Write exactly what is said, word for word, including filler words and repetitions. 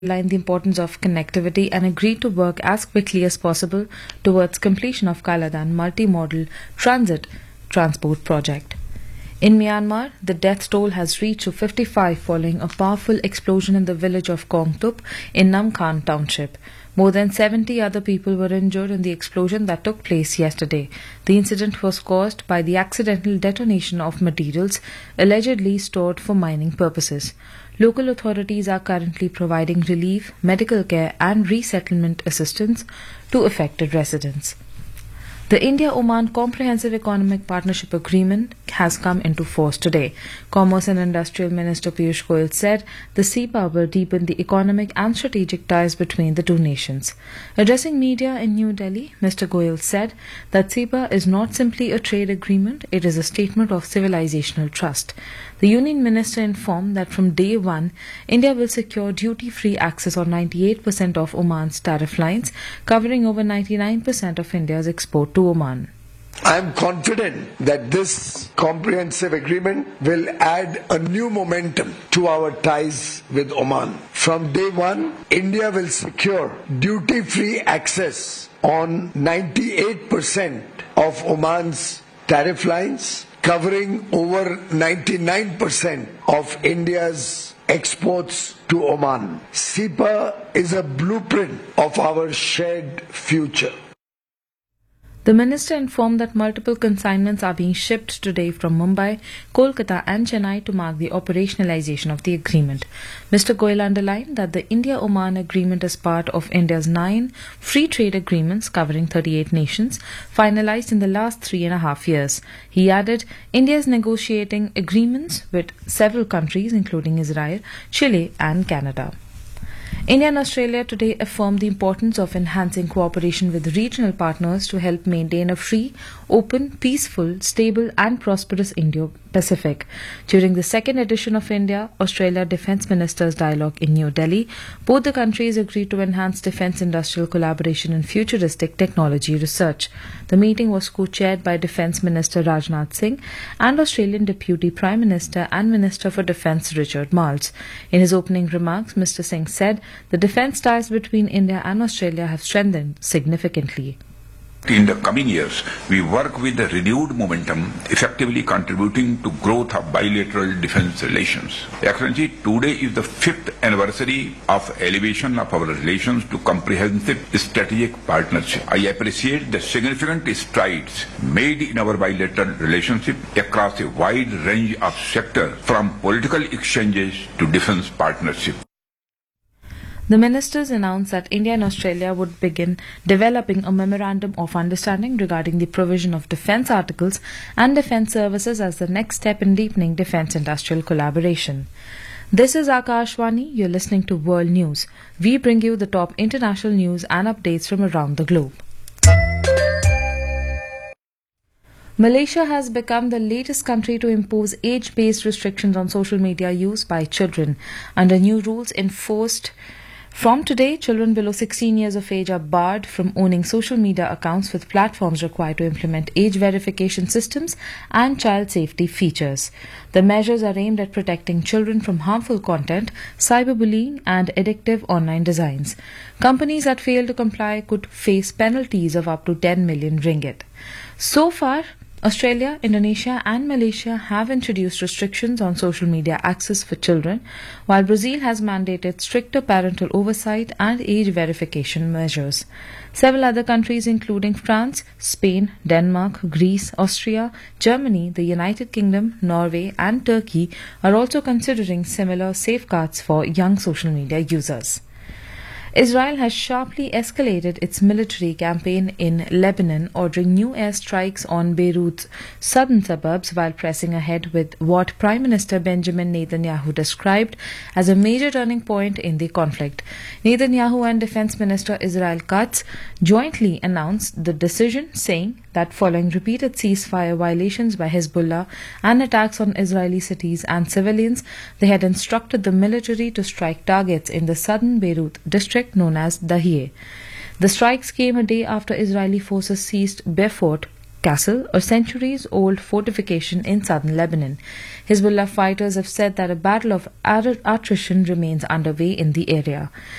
underlined the importance of connectivity and agreed to work as quickly as possible towards completion of Kaladan multimodal transit transport project. In Myanmar, the death toll has reached to fifty-five following a powerful explosion in the village of Kongtup in Namkhan township. More than seventy other people were injured in the explosion that took place yesterday. The incident was caused by the accidental detonation of materials allegedly stored for mining purposes. Local authorities are currently providing relief, medical care and resettlement assistance to affected residents. The India-Oman Comprehensive Economic Partnership Agreement has come into force today. Commerce and Industrial Minister Piyush Goyal said the C E P A will deepen the economic and strategic ties between the two nations. Addressing media in New Delhi, Mister Goyal said that C E P A is not simply a trade agreement, it is a statement of civilizational trust. The Union Minister informed that from day one, India will secure duty-free access on ninety-eight percent of Oman's tariff lines, covering over ninety-nine percent of India's export to Oman. I am confident that this comprehensive agreement will add a new momentum to our ties with Oman. From day one, India will secure duty-free access on ninety-eight percent of Oman's tariff lines, covering over ninety-nine percent of India's exports to Oman. C E P A is a blueprint of our shared future. The minister informed that multiple consignments are being shipped today from Mumbai, Kolkata and Chennai to mark the operationalization of the agreement. Mister Goyal underlined that the India-Oman agreement is part of India's nine free trade agreements covering thirty-eight nations, finalized in the last three and a half years. He added, India is negotiating agreements with several countries including Israel, Chile and Canada. India and Australia today affirmed the importance of enhancing cooperation with regional partners to help maintain a free, open, peaceful, stable and prosperous Indo-Pacific. During the second edition of India-Australia Defence Ministers Dialogue in New Delhi, both the countries agreed to enhance defence industrial collaboration and futuristic technology research. The meeting was co-chaired by Defence Minister Rajnath Singh and Australian Deputy Prime Minister and Minister for Defence Richard Marles. In his opening remarks, Mister Singh said the defence ties between India and Australia have strengthened significantly. In the coming years, we work with a renewed momentum, effectively contributing to growth of bilateral defence relations. Excellency, today is the fifth anniversary of elevation of our relations to comprehensive strategic partnership. I appreciate the significant strides made in our bilateral relationship across a wide range of sectors, from political exchanges to defence partnership. The ministers announced that India and Australia would begin developing a memorandum of understanding regarding the provision of defence articles and defence services as the next step in deepening defence industrial collaboration. This is Akashvani. You're listening to World News. We bring you the top international news and updates from around the globe. Malaysia has become the latest country to impose age-based restrictions on social media use by children. Under new rules enforced from today, children below sixteen years of age are barred from owning social media accounts, with platforms required to implement age verification systems and child safety features. The measures are aimed at protecting children from harmful content, cyberbullying and addictive online designs. Companies that fail to comply could face penalties of up to ten million ringgit. So far, Australia, Indonesia and Malaysia have introduced restrictions on social media access for children, while Brazil has mandated stricter parental oversight and age verification measures. Several other countries including France, Spain, Denmark, Greece, Austria, Germany, the United Kingdom, Norway and Turkey are also considering similar safeguards for young social media users. Israel has sharply escalated its military campaign in Lebanon, ordering new airstrikes on Beirut's southern suburbs while pressing ahead with what Prime Minister Benjamin Netanyahu described as a major turning point in the conflict. Netanyahu and Defense Minister Israel Katz jointly announced the decision, saying that following repeated ceasefire violations by Hezbollah and attacks on Israeli cities and civilians, they had instructed the military to strike targets in the southern Beirut district known as Dahiyeh. The strikes came a day after Israeli forces seized Beaufort Castle, a centuries-old fortification in southern Lebanon. Hezbollah fighters have said that a battle of attrition remains underway in the area.